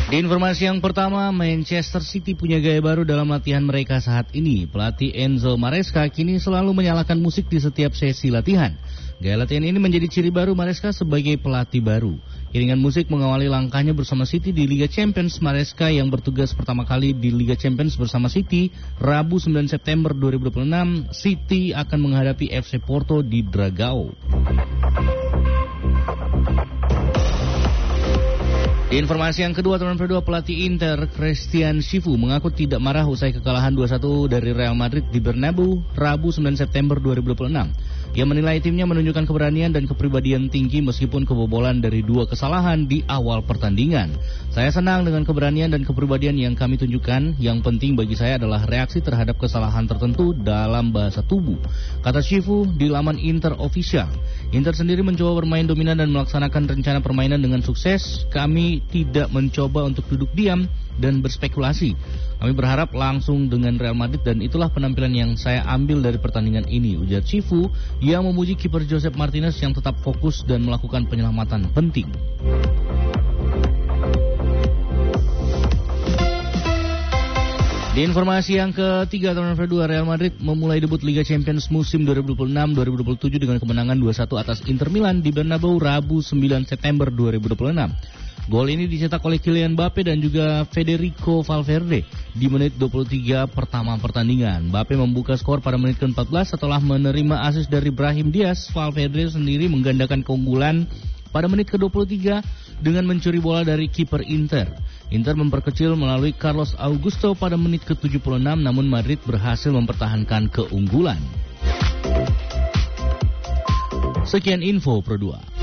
Di informasi yang pertama, Manchester City punya gaya baru dalam latihan mereka saat ini. Pelatih Enzo Maresca kini selalu menyalakan musik di setiap sesi latihan. Gaya latihan ini menjadi ciri baru Maresca sebagai pelatih baru. Iringan musik mengawali langkahnya bersama City di Liga Champions. Maresca yang bertugas pertama kali di Liga Champions bersama City, Rabu 9 September 2026, City akan menghadapi FC Porto di Dragao. Di informasi yang kedua, teman berdua, pelatih Inter Christian Chifu mengaku tidak marah usai kekalahan 2-1 dari Real Madrid di Bernabeu Rabu 9 September 2026. Ia menilai timnya menunjukkan keberanian dan kepribadian tinggi meskipun kebobolan dari 2 kesalahan di awal pertandingan. Saya senang dengan keberanian dan kepribadian yang kami tunjukkan. Yang penting bagi saya adalah reaksi terhadap kesalahan tertentu dalam bahasa tubuh, kata Chifu di laman Inter Official. Inter sendiri mencoba bermain dominan dan melaksanakan rencana permainan dengan sukses. Kami tidak mencoba untuk duduk diam dan berspekulasi. Kami berharap langsung dengan Real Madrid dan itulah penampilan yang saya ambil dari pertandingan ini, ujar Chifu yang memuji kiper Josep Martinez yang tetap fokus dan melakukan penyelamatan penting. Di informasi yang ketiga, teman berdua, Real Madrid memulai debut Liga Champions musim 2026-2027 dengan kemenangan 2-1 atas Inter Milan di Bernabeu Rabu 9 September 2026. Gol ini dicetak oleh Kylian Mbappe dan juga Federico Valverde di menit 23 pertama pertandingan. Mbappe membuka skor pada menit ke-14 setelah menerima asis dari Brahim Diaz. Valverde sendiri menggandakan keunggulan pada menit ke-23 dengan mencuri bola dari kiper Inter. Inter memperkecil melalui Carlos Augusto pada menit ke-76, namun Madrid berhasil mempertahankan keunggulan. Sekian info Pro 2.